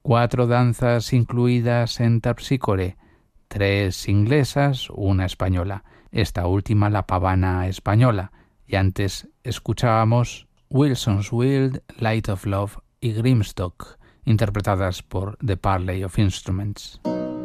4 danzas incluidas en Terpsícore, 3 inglesas, una española, esta última la pavana española, y antes escuchábamos Wilson's Wild, Light of Love y Grimstock, interpretadas por The Parley of Instruments.